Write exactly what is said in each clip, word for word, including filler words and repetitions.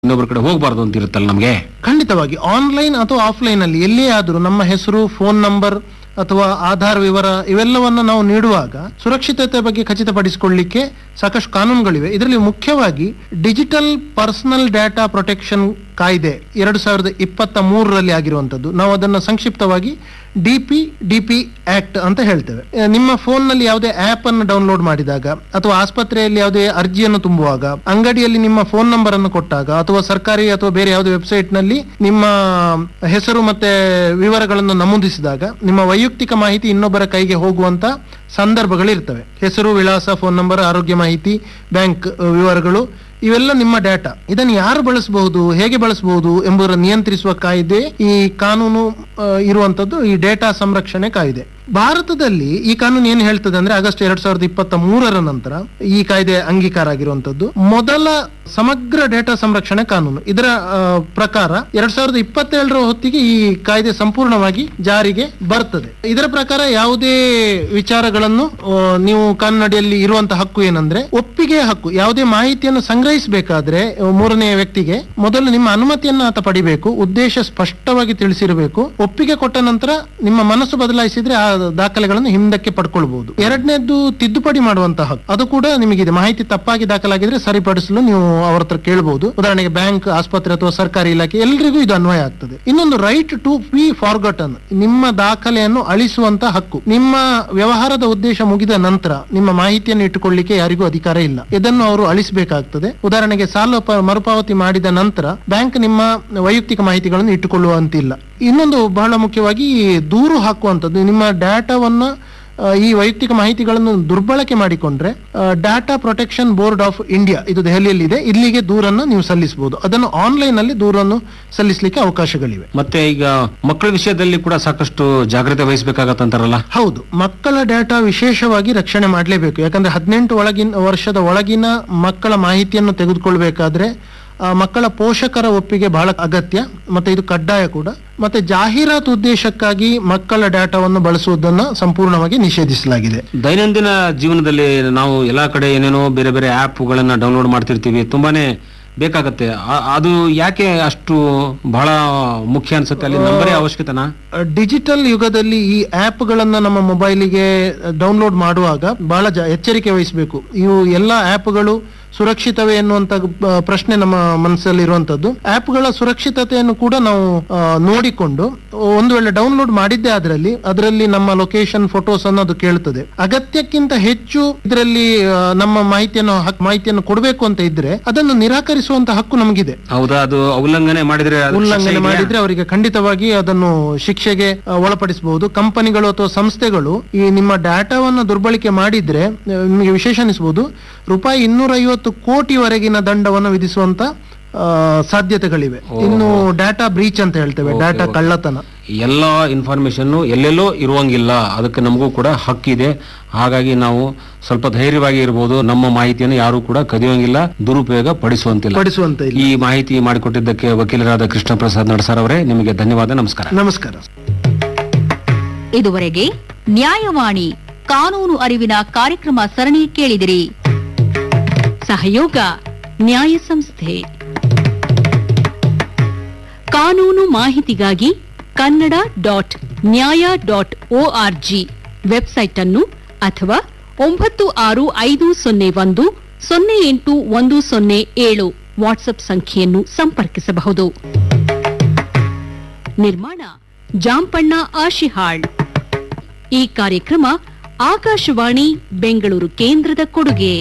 ಇನ್ನೊಬ್ಬರ ಕಡೆ ಹೋಗಬಾರ್ದು ಅಂತ ಇರುತ್ತಲ್ಲ ನಮಗೆ. ಖಂಡಿತವಾಗಿ ಆನ್ಲೈನ್ ಅಥವಾ ಆಫ್ಲೈನ್ ಅಲ್ಲಿ ಎಲ್ಲೇ ಆದರೂ ನಮ್ಮ ಹೆಸರು, ಫೋನ್ ನಂಬರ್ ಅಥವಾ ಆಧಾರ್ ವಿವರ ಇವೆಲ್ಲವನ್ನು ನಾವು ನೀಡುವಾಗ ಸುರಕ್ಷಿತತೆ ಬಗ್ಗೆ ಖಚಿತಪಡಿಸಿಕೊಳ್ಳಿಕ್ಕೆ ಸಾಕಷ್ಟು ಕಾನೂನುಗಳಿವೆ. ಇದರಲ್ಲಿ ಮುಖ್ಯವಾಗಿ ಡಿಜಿಟಲ್ ಪರ್ಸನಲ್ ಡಾಟಾ ಪ್ರೊಟೆಕ್ಷನ್ ಕಾಯ್ದೆ ಎರಡು ಸಾವಿರದ ಇಪ್ಪತ್ತ ಮೂರರಲ್ಲಿ ಆಗಿರುವಂತದ್ದು. ನಾವು ಅದನ್ನು ಸಂಕ್ಷಿಪ್ತವಾಗಿ D P D P act ಅಂತ ಹೇಳ್ತೇವೆ. ನಿಮ್ಮ ಫೋನ್ ನಲ್ಲಿ ಯಾವುದೇ ಆಪ್ ಅನ್ನು ಡೌನ್ಲೋಡ್ ಮಾಡಿದಾಗ ಅಥವಾ ಆಸ್ಪತ್ರೆಯಲ್ಲಿ ಯಾವುದೇ ಅರ್ಜಿಯನ್ನು ತುಂಬುವಾಗ, ಅಂಗಡಿಯಲ್ಲಿ ನಿಮ್ಮ ಫೋನ್ ನಂಬರ್ ಅನ್ನು ಕೊಟ್ಟಾಗ ಅಥವಾ ಸರ್ಕಾರಿ ಅಥವಾ ಬೇರೆ ಯಾವುದೇ ವೆಬ್ಸೈಟ್ ನಲ್ಲಿ ನಿಮ್ಮ ಹೆಸರು ಮತ್ತೆ ವಿವರಗಳನ್ನು ನಮೂದಿಸಿದಾಗ ನಿಮ್ಮ ವೈಯಕ್ತಿಕ ಮಾಹಿತಿ ಇನ್ನೊಬ್ಬರ ಕೈಗೆ ಹೋಗುವಂತ ಸಂದರ್ಭಗಳಿರ್ತವೆ. ಹೆಸರು, ವಿಳಾಸ, ಫೋನ್ ನಂಬರ್, ಆರೋಗ್ಯ ಮಾಹಿತಿ, ಬ್ಯಾಂಕ್ ವಿವರಗಳು ಇವೆಲ್ಲ ನಿಮ್ಮ ಡಾಟಾ. ಇದನ್ನು ಯಾರು ಬಳಸಬಹುದು, ಹೇಗೆ ಬಳಸಬಹುದು ಎಂಬುದನ್ನು ನಿಯಂತ್ರಿಸುವ ಕಾಯ್ದೆ ಈ ಕಾನೂನು ಇರುವಂತದ್ದು ಈ ಡೇಟಾ ಸಂರಕ್ಷಣೆ ಕಾಯ್ದೆ. ಭಾರತದಲ್ಲಿ ಈ ಕಾನೂನು ಏನು ಹೇಳ್ತದೆ ಅಂದ್ರೆ ಆಗಸ್ಟ್ ಎರಡ್ ಸಾವಿರದ ಇಪ್ಪತ್ತ ಮೂರರ ನಂತರ ಈ ಕಾಯ್ದೆ ಅಂಗೀಕಾರ ಆಗಿರುವಂತದ್ದು ಮೊದಲ ಸಮಗ್ರ ಡೇಟಾ ಸಂರಕ್ಷಣೆ ಕಾನೂನು. ಇದರ ಪ್ರಕಾರ ಎರಡ್ ಸಾವಿರದ ಇಪ್ಪತ್ತೇಳರ ಹೊತ್ತಿಗೆ ಈ ಕಾಯ್ದೆ ಸಂಪೂರ್ಣವಾಗಿ ಜಾರಿಗೆ ಬರ್ತದೆ. ಇದರ ಪ್ರಕಾರ ಯಾವುದೇ ವಿಚಾರಗಳನ್ನು ನೀವು ಕಾನೂನಡಿಯಲ್ಲಿ ಇರುವಂತಹ ಹಕ್ಕು ಏನಂದ್ರೆ ಒಪ್ಪಿಗೆ ಹಕ್ಕು. ಯಾವುದೇ ಮಾಹಿತಿಯನ್ನು ಸಂಗ್ರಹಿಸಬೇಕಾದ್ರೆ ಮೂರನೇ ವ್ಯಕ್ತಿಗೆ ಮೊದಲು ನಿಮ್ಮ ಅನುಮತಿಯನ್ನು ಆತ ಪಡಿಬೇಕು, ಉದ್ದೇಶ ಸ್ಪಷ್ಟವಾಗಿ ತಿಳಿಸಿರಬೇಕು. ಒಪ್ಪಿಗೆ ಕೊಟ್ಟ ನಂತರ ನಿಮ್ಮ ಮನಸ್ಸು ಬದಲಾಯಿಸಿದ್ರೆ ಆ ದಾಖಲೆಗಳನ್ನು ಹಿಂದಕ್ಕೆ ಪಡ್ಕೊಳ್ಬಹುದು. ಎರಡನೇದ್ದು ತಿದ್ದುಪಡಿ ಮಾಡುವಂತಹ ಹಕ್ಕು, ಅದು ಕೂಡ ನಿಮಗಿದೆ. ಮಾಹಿತಿ ತಪ್ಪಾಗಿ ದಾಖಲಾಗಿದ್ರೆ ಸರಿಪಡಿಸಲು ನೀವು ಅವರ ಹತ್ರ ಕೇಳಬಹುದು. ಉದಾಹರಣೆಗೆ ಬ್ಯಾಂಕ್, ಆಸ್ಪತ್ರೆ ಅಥವಾ ಸರ್ಕಾರಿ ಇಲಾಖೆ ಎಲ್ಲರಿಗೂ ಇದು ಅನ್ವಯ ಆಗ್ತದೆ. ಇನ್ನೊಂದು ರೈಟ್ ಟು ಬಿ ಫಾರ್ಗಟನ್, ನಿಮ್ಮ ದಾಖಲೆಯನ್ನು ಅಳಿಸುವಂತ ಹಕ್ಕು. ನಿಮ್ಮ ವ್ಯವಹಾರದ ಉದ್ದೇಶ ಮುಗಿದ ನಂತರ ನಿಮ್ಮ ಮಾಹಿತಿಯನ್ನು ಇಟ್ಟುಕೊಳ್ಳಿಕ್ಕೆ ಯಾರಿಗೂ ಅಧಿಕಾರ ಇಲ್ಲ, ಇದನ್ನು ಅವರು ಅಳಿಸಬೇಕಾಗ್ತದೆ. ಉದಾಹರಣೆಗೆ ಸಾಲ ಮರುಪಾವತಿ ಮಾಡಿದ ನಂತರ ಬ್ಯಾಂಕ್ ನಿಮ್ಮ ವೈಯಕ್ತಿಕ ಮಾಹಿತಿಗಳನ್ನು ಇಟ್ಟುಕೊಳ್ಳುವಂತಿಲ್ಲ. ಇನ್ನೊಂದು ಬಹಳ ಮುಖ್ಯವಾಗಿ ದೂರು ಹಾಕುವಂಥದ್ದು. ನಿಮ್ಮ ಡಾಟಾವನ್ನ ಈ ವೈಯಕ್ತಿಕ ಮಾಹಿತಿಗಳನ್ನು ದುರ್ಬಳಕೆ ಮಾಡಿಕೊಂಡ್ರೆ data protection board of India, ಇದು ದೆಹಲಿಯಲ್ಲಿ ಇದೆ, ಇಲ್ಲಿಗೆ ದೂರನ್ನು ನೀವು ಸಲ್ಲಿಸಬಹುದು. ಅದನ್ನು ಆನ್ಲೈನ್ ಅಲ್ಲಿ ದೂರನ್ನು ಸಲ್ಲಿಸಲಿಕ್ಕೆ ಅವಕಾಶಗಳಿವೆ. ಮತ್ತೆ ಈಗ ಮಕ್ಕಳ ವಿಷಯದಲ್ಲಿ ಕೂಡ ಸಾಕಷ್ಟು ಜಾಗ್ರತೆ ವಹಿಸಬೇಕಾಗತ್ತಂತಾರಲ್ಲ? ಹೌದು, ಮಕ್ಕಳ ಡಾಟಾ ವಿಶೇಷವಾಗಿ ರಕ್ಷಣೆ ಮಾಡಲೇಬೇಕು. ಯಾಕಂದ್ರೆ ಹದಿನೆಂಟು ಒಳಗಿನ ವರ್ಷದ ಒಳಗಿನ ಮಕ್ಕಳ ಮಾಹಿತಿಯನ್ನು ತೆಗೆದುಕೊಳ್ಬೇಕಾದ್ರೆ ಮಕ್ಕಳ ಪೋಷಕರ ಒಪ್ಪಿಗೆ ಬಹಳ ಅಗತ್ಯ, ಮತ್ತೆ ಇದು ಕಡ್ಡಾಯ ಕೂಡ. ಮತ್ತೆ ಜಾಹೀರಾತು ಉದ್ದೇಶಕ್ಕಾಗಿ ಮಕ್ಕಳ ಡಾಟಾವನ್ನು ಬಳಸುವುದನ್ನು ಸಂಪೂರ್ಣವಾಗಿ ನಿಷೇಧಿಸಲಾಗಿದೆ. ದೈನಂದಿನ ಜೀವನದಲ್ಲಿ ನಾವು ಎಲ್ಲಾ ಕಡೆ ಏನೇನೋ ಬೇರೆ ಬೇರೆ ಆಪ್ಗಳನ್ನ ಡೌನ್ಲೋಡ್ ಮಾಡ್ತಿರ್ತೀವಿ, ತುಂಬಾನೇ ಬೇಕಾಗತ್ತೆ. ಅದು ಯಾಕೆ ಅಷ್ಟು ಬಹಳ ಮುಖ್ಯ ಅನ್ಸುತ್ತೆ? ಅಲ್ಲಿ ನಂಬರೇ ಅವಶ್ಯಕತೆನಾ? ಡಿಜಿಟಲ್ ಯುಗದಲ್ಲಿ ಈ ಆಪ್ ಗಳನ್ನ ನಮ್ಮ ಮೊಬೈಲಿಗೆ ಡೌನ್ಲೋಡ್ ಮಾಡುವಾಗ ಬಹಳ ಎಚ್ಚರಿಕೆ ವಹಿಸಬೇಕು. ಇವು ಎಲ್ಲಾ ಆಪ್ಗಳು ಸುರಕ್ಷಿತವೇ ಎನ್ನುವಂತ ಪ್ರಶ್ನೆ ನಮ್ಮ ಮನಸ್ಸಲ್ಲಿ ಇರುವಂತದ್ದು. ಆಪ್ಗಳ ಸುರಕ್ಷಿತತೆಯನ್ನು ಕೂಡ ನಾವು ನೋಡಿಕೊಂಡು ಒಂದು ವೇಳೆ ಡೌನ್ಲೋಡ್ ಮಾಡಿದ್ದೆ ಅದರಲ್ಲಿ ಅದರಲ್ಲಿ ನಮ್ಮ ಲೊಕೇಶನ್, ಫೋಟೋಸ್ ಅನ್ನೋದು ಕೇಳುತ್ತದೆ. ಅಗತ್ಯಕ್ಕಿಂತ ಹೆಚ್ಚು ಇದರಲ್ಲಿ ನಮ್ಮ ಮಾಹಿತಿಯನ್ನು ಮಾಹಿತಿಯನ್ನು ಕೊಡಬೇಕು ಅಂತ ಇದ್ರೆ ಅದನ್ನು ನಿರಾಕರಿಸುವಂತ ಹಕ್ಕು ನಮಗಿದೆ. ಹೌದಾ? ಅದು ಉಲ್ಲಂಘನೆ ಮಾಡಿದ್ರೆ ಉಲ್ಲಂಘನೆ ಮಾಡಿದ್ರೆ ಅವರಿಗೆ ಖಂಡಿತವಾಗಿ ಅದನ್ನು ಶಿಕ್ಷೆಗೆ ಒಳಪಡಿಸಬಹುದು. ಕಂಪನಿಗಳು ಅಥವಾ ಸಂಸ್ಥೆಗಳು ಈ ನಿಮ್ಮ ಡಾಟಾವನ್ನು ದುರ್ಬಳಕೆ ಮಾಡಿದ್ರೆ ನಿಮಗೆ ವಿಶೇಷ ಅನಿಸಬಹುದು, ರೂಪಾಯಿ ಇನ್ನೂರ ಐವತ್ತು ಕೋಟಿವರೆಗಿನ ದಂಡವನ್ನು ವಿಧಿಸುವಂತ ಸಾಧ್ಯತೆಗಳಿವೆ. ಇನ್ನು ಡಾಟಾ ಬ್ರೀಚ್ ಅಂತ ಹೇಳ್ತೇವೆ, ಡಾಟಾ ಕಳ್ಳತನ. ಎಲ್ಲ ಇನ್ಫಾರ್ಮೇಶನ್ ಎಲ್ಲೆಲ್ಲೋ ಇರುವಂಗಿಲ್ಲ, ಅದಕ್ಕೆ ನಮಗೂ ಕೂಡ ಹಕ್ಕಿದೆ. ಹಾಗಾಗಿ ನಾವು ಸ್ವಲ್ಪ ಧೈರ್ಯವಾಗಿ ಇರಬಹುದು. ನಮ್ಮ ಮಾಹಿತಿಯನ್ನು ಯಾರು ಕೂಡ ಕದಿಯುವಂಗಿಲ್ಲ, ದುರುಪಯೋಗ ಪಡಿಸುವಂತಿಲ್ಲ. ಪಡಿಸುವಂತ ಈ ಮಾಹಿತಿ ಮಾಡಿಕೊಟ್ಟಿದ್ದಕ್ಕೆ ವಕೀಲರಾದ ಕೃಷ್ಣ ಪ್ರಸಾದ್ ನಡಸರ್ ಅವರೇ, ನಿಮಗೆ ಧನ್ಯವಾದ. ನಮಸ್ಕಾರ. ನಮಸ್ಕಾರ. ಇದುವರೆಗೆ ನ್ಯಾಯವಾಣಿ ಕಾನೂನು ಅರಿವಿನ ಕಾರ್ಯಕ್ರಮ ಸರಣಿ ಕೇಳಿದಿರಿ. ಸಹಯೋಗ ನ್ಯಾಯ ಸಂಸ್ಥೆ. ಕಾನೂನು ಮಾಹಿತಿಗಾಗಿ ಕನ್ನಡ ಡಾಟ್ ನ್ಯಾಯ ಡಾಟ್ ಒಆರ್ಜಿ ವೆಬ್ಸೈಟ್ ಅನ್ನು ಅಥವಾ ಒಂಬತ್ತು ಆರು ಐದು ಸೊನ್ನೆ ಒಂದು ಸೊನ್ನೆ ಎಂಟು ಒಂದು ಸೊನ್ನೆ ಏಳು ವಾಟ್ಸ್ಆಪ್ ಸಂಖ್ಯೆಯನ್ನು ಸಂಪರ್ಕಿಸಬಹುದು. ನಿರ್ಮಾಣ ಜಾಂಪಣ್ಣ ಆಶಿಹಾಳ್. ಈ ಕಾರ್ಯಕ್ರಮ ಆಕಾಶವಾಣಿ ಬೆಂಗಳೂರು ಕೇಂದ್ರದ ಕೊಡುಗೆ.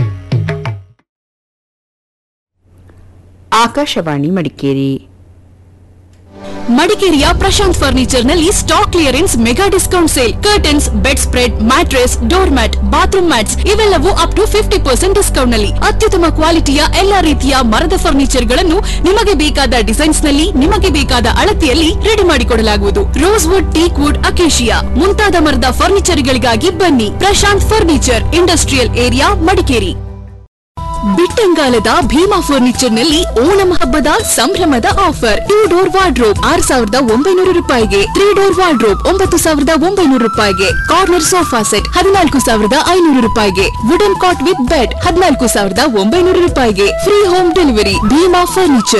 ಆಕಾಶವಾಣಿ ಮಡಿಕೇರಿ. ಮಡಿಕೇರಿಯ ಪ್ರಶಾಂತ್ ಫರ್ನಿಚರ್ ನಲ್ಲಿ stock clearance mega discount sale. Curtains, bed spread, mattress, door mat, bathroom mats ಇವೆಲ್ಲವೂ up to fifty percent discount ನಲ್ಲಿ. ಅತ್ಯುತ್ತಮ ಕ್ವಾಲಿಟಿಯ ಎಲ್ಲಾ ರೀತಿಯ ಮರದ ಫರ್ನಿಚರ್ ಗಳನ್ನು ನಿಮಗೆ ಬೇಕಾದ ಡಿಸೈನ್ಸ್ ನಲ್ಲಿ, ನಿಮಗೆ ಬೇಕಾದ ಅಳತೆಯಲ್ಲಿ ರೆಡಿ ಮಾಡಿಕೊಡಲಾಗುವುದು. Rose wood, teak wood, acacia ಮುಂತಾದ ಮರದ ಫರ್ನಿಚರ್ ಗಳಿಗಾಗಿ ಬನ್ನಿ. Prashant furniture, industrial area, Madikeri. ಬಿಟ್ಟಂಗಾಲದ Bima furniture ನಲ್ಲಿ ಓಣಂ ಹಬ್ಬದ ಸಂಭ್ರಮದ ಆಫರ್. ಟೂ ಡೋರ್ ವಾರ್ಡ್ರೋಬ್ ಆರು ಸಾವಿರದ ಒಂಬೈನೂರು ರೂಪಾಯಿಗೆ, ತ್ರೀ ಡೋರ್ ವಾರ್ಡ್ರೋಬ್ ಒಂಬತ್ತು ಸಾವಿರದ ಒಂಬೈನೂರು ರೂಪಾಯಿಗೆ, ಕಾರ್ನರ್ ಸೋಫಾ ಸೆಟ್ ಹದಿನಾಲ್ಕು ಸಾವಿರದ ಐನೂರು ರೂಪಾಯಿಗೆ, ವುಡನ್ ಕಾಟ್ ವಿತ್ ಬೆಡ್ ಹದಿನಾಲ್ಕು ಸಾವಿರದ ಒಂಬೈನೂರು ರೂಪಾಯಿಗೆ. Free home delivery. Bima furniture.